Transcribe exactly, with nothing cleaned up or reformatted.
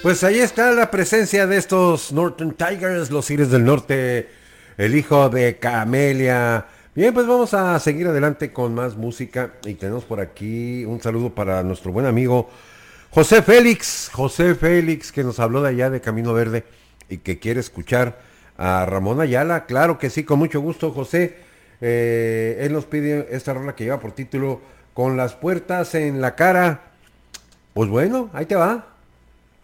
Pues ahí está la presencia de estos Northern Tigers, los Tigres del Norte, el hijo de Camelia. Bien, pues vamos a seguir adelante con más música y tenemos por aquí un saludo para nuestro buen amigo José Félix, José Félix que nos habló de allá de Camino Verde y que quiere escuchar a Ramón Ayala. Claro que sí, con mucho gusto, José. Eh, él nos pide esta rola que lleva por título Con las puertas en la cara. Pues bueno, ahí te va.